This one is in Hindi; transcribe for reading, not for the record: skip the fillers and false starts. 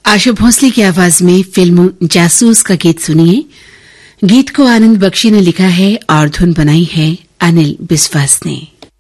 आशा भोसले की आवाज में फिल्म जासूस का गीत सुनिए। गीत को आनंद बख्शी ने लिखा है और धुन बनाई है अनिल बिस्वास ने।